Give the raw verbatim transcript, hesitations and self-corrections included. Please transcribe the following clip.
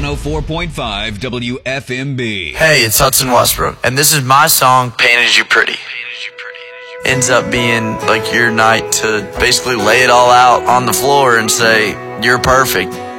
one oh four point five W F M B. Hey, it's Hudson Westbrook, and this is my song, Painted You Pretty. Ends up being like your night to basically lay it all out on the floor and say, you're perfect.